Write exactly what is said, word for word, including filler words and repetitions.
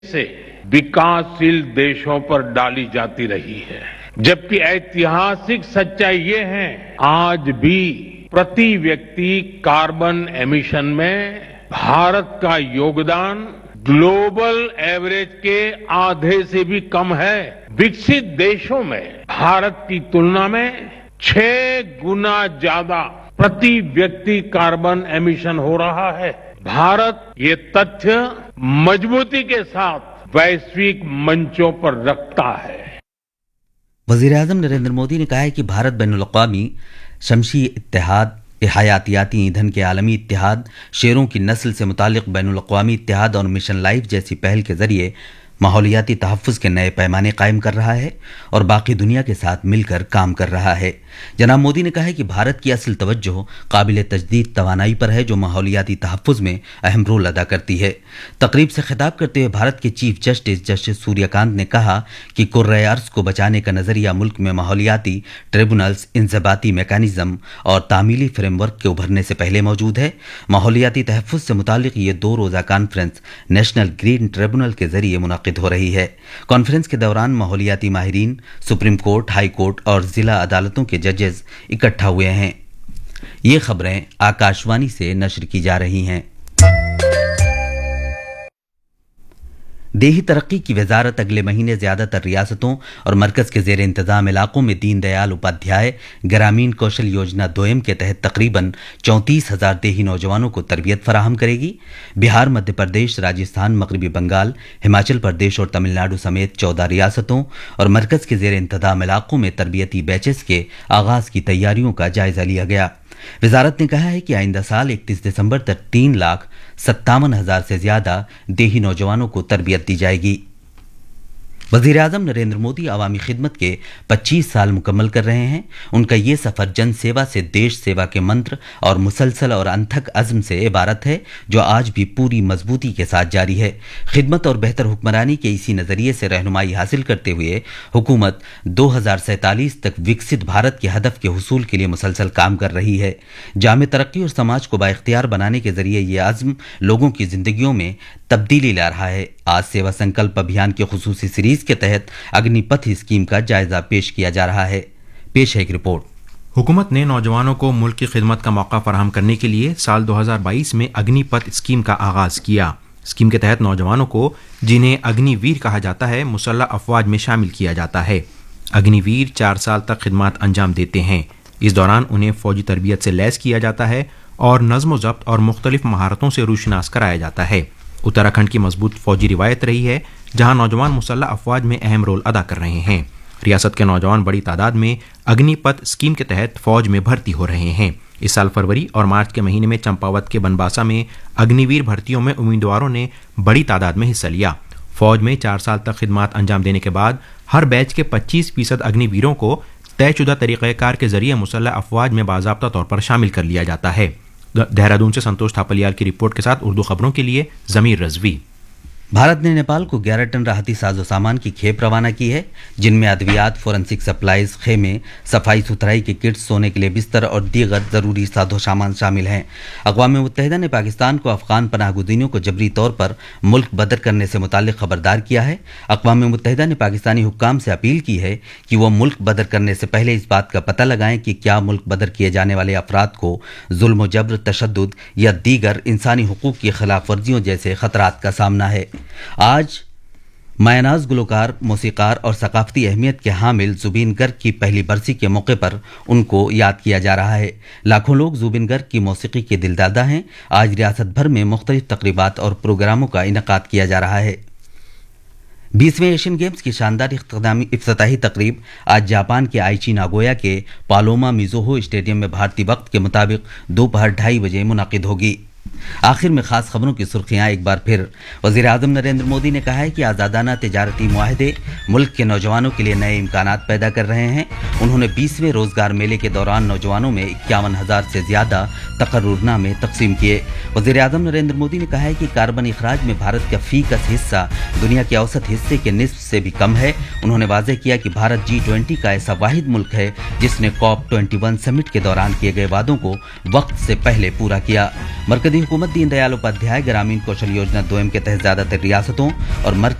से विकासशील देशों पर डाली जाती रही है, जबकि ऐतिहासिक सच्चाई ये है आज भी प्रति व्यक्ति कार्बन एमिशन में भारत का योगदान ग्लोबल एवरेज के आधे से भी कम है। विकसित देशों में भारत की तुलना में छह गुना ज्यादा प्रति व्यक्ति कार्बन एमिशन हो रहा है। भारत ये तथ्य मजबूती के साथ वैश्विक मंचों पर रखता है। वज़ीर-ए-आज़म नरेंद्र मोदी ने कहा है कि भारत बैनुल-अक़वामी शमसी इत्तेहाद, हयातियाती ईंधन के आलमी इत्तेहाद, शेरों की नस्ल से मुतालिक बैनुल-अक़वामी इत्तेहाद और मिशन लाइफ जैसी पहल के जरिए माहौलियाती तहफ़्फ़ुज़ के नए पैमाने कायम कर रहा है और बाकी दुनिया के साथ मिलकर काम कर रहा है। जनाब मोदी ने कहा है कि भारत की असल तवज्जो काबिल तजदीद तवानाई पर है, जो माहौलियाती तहफ़्फ़ुज़ में अहम रोल अदा करती है। तकरीब से खिताब करते हुए भारत के चीफ जस्टिस जस्टिस सूर्यकांत ने कहा कि कुर्रे अर्ज़ को बचाने का नज़रिया मुल्क में माहौलियाती ट्रिब्यूनल्स, इंज़बाती मैकेनिज़्म और तामीली फ्रेमवर्क के उभरने से पहले मौजूद है। माहौलियाती तहफ़्फ़ुज़ से मुतालिक ये दो रोज़ा कॉन्फ्रेंस नेशनल ग्रीन ट्रिब्यूनल के जरिए मुनक़िद हो रही है। कॉन्फ्रेंस के दौरान माहौलियाती माहिरीन, सुप्रीम कोर्ट, हाई कोर्ट और जिला अदालतों के जजेस इकट्ठा हुए हैं। ये खबरें आकाशवाणी से नशर की जा रही हैं। देही तरक्की की वजारत अगले महीने ज्यादातर रियासतों और मरकज के जेर इंतजाम इलाकों में दीन दयाल उपाध्याय ग्रामीण कौशल योजना दोयम के तहत तकरीबन चौंतीस हजार देही नौजवानों को तरबियत फराहम करेगी। बिहार, मध्य प्रदेश, राजस्थान, मगरबी बंगाल, हिमाचल प्रदेश और तमिलनाडु समेत चौदह रियासतों और मरकज के जेर इंतजाम इलाकों में तरबियती बैचेस के आगाज की तैयारियों का जायजा लिया गया। वजारत ने कहा है कि आइंदा साल इकतीस दिसंबर तक तीन लाख सत्तावन हजार से ज्यादा देही नौजवानों को तरबियत दी जाएगी। वज़ीर आज़म नरेंद्र मोदी आवामी खिदमत के पच्चीस साल मुकम्मल कर रहे हैं। उनका ये सफ़र जन सेवा से देश सेवा के मंत्र और मुसलसल और अनथक अज़्म से इबारत है, जो आज भी पूरी मजबूती के साथ जारी है। खिदमत और बेहतर हुक्मरानी के इसी नज़रिए से रहनुमाई हासिल करते हुए हुकूमत दो हज़ार सैंतालीस तक विकसित भारत के हदफ के हुसूल के लिए मुसलसल काम कर रही है। जामे तरक्की और समाज को बाइख्तियार बनाने के जरिए ये आज़्म लोगों की जिंदगियों में तब्दीली ला रहा है। आज सेवा संकल्प अभियान के खुसूसी सीरीज के तहत अग्निपथ स्कीम का जायजा पेश किया जा रहा है। पेश है एक रिपोर्ट। हुकूमत ने नौजवानों को मुल्क की खिदमत का मौका फराहम करने के लिए साल दो हज़ार बाईस में अग्निपथ स्कीम का आगाज किया। स्कीम के तहत नौजवानों को, जिन्हें अग्निवीर कहा जाता है, मुसल्लह अफवाज में शामिल किया जाता है। अग्निवीर चार साल तक खिदमत अंजाम देते हैं। इस दौरान उन्हें फौजी तरबियत से लैस किया जाता है और नज़्म ज़ब्त और मुख्तलिफ महारतों से रूशनास कराया जाता है। उत्तराखंड की मजबूत फौजी रिवायत रही है, जहां नौजवान मुसल्लह अफवाज में अहम रोल अदा कर रहे हैं। रियासत के नौजवान बड़ी तादाद में अग्निपथ स्कीम के तहत फौज में भर्ती हो रहे हैं। इस साल फरवरी और मार्च के महीने में चंपावत के बनबासा में अग्निवीर भर्तियों में उम्मीदवारों ने बड़ी तादाद में हिस्सा लिया। फौज में चार साल तक खिदमत अंजाम देने के बाद हर बैच के पच्चीस फीसद अग्निवीरों को तयशुदा तरीक़ेकार के जरिए मुसल्लह अफवाज में बाज़ाब्ता तौर पर शामिल कर लिया जाता है। देहरादून से संतोष थापलियाल की रिपोर्ट के साथ उर्दू खबरों के लिए जमीर रजवी। भारत ने नेपाल को ग्यारह टन राहती साजो सामान की खेप रवाना की है, जिनमें अद्वियात, फोरेंसिक सप्लाईज, खेमे, सफाई सुथराई के किट्स, सोने के लिए बिस्तर और दीगर ज़रूरी साजो सामान शामिल हैं। अक़वाम मुत्तहिदा ने पाकिस्तान को अफ़गान पनाहगुज़ीनों को जबरी तौर पर मुल्क बदर करने से मुताल्लिक़ खबरदार किया है। अक़वाम मुत्तहिदा ने पाकिस्तानी हुक्काम से अपील की है कि वह मुल्क बदर करने से पहले इस बात का पता लगाएं कि क्या मुल्क बदर किए जाने वाले अफराद को जुल्म, जबर, तशद्दुद या दीगर इंसानी हुकूक की खिलाफ वर्जियों जैसे खतरात का सामना है। आज मायनाज गुलकार, मौसीकार और सकाफती अहमियत के हामिल जुबीन गर्ग की पहली बरसी के मौके पर उनको याद किया जा रहा है। लाखों लोग जुबीन गर्ग की मौसीकी के दिलदादा हैं। आज रियासत भर में मुख्तलिफ तकरीबात और प्रोग्रामों का इनेकाद किया जा रहा है। बीसवें एशियन गेम्स की शानदार इफ्तिताही तकरीब आज जापान के आइची नागोया के पालोमा मिज़ोहो स्टेडियम में भारतीय वक्त के मुताबिक दोपहर ढाई बजे मुनाकिद होगी। आखिर में खास खबरों की सुर्खियां एक बार फिर। वज़ीर आज़म नरेंद्र मोदी ने कहा है कि आज़ादाना तिजारती मुआहदे मुल्क के नौजवानों के लिए नए इम्कानात पैदा कर रहे हैं। उन्होंने बीसवें रोजगार मेले के दौरान नौजवानों में इक्यावन हजार से ज्यादा तकर्रुरनामे तकसीम किए। वज़ीर आज़म नरेंद्र मोदी ने कहा है कि कार्बन इखराज में भारत का फीसद हिस्सा दुनिया के औसत हिस्से के निस्फ से भी कम है। उन्होंने वाज़ेह किया कि भारत जी ट्वेंटी का ऐसा वाहिद मुल्क है जिसने कॉप ट्वेंटी वन समिट के दौरान किए गए वादों को वक्त से पहले पूरा किया। मरकजी मरकजी हुकूमत दीन दयाल उपाध्याय ग्रामीण कौशल योजना दो एम के तहत ज्यादातर रियासतों और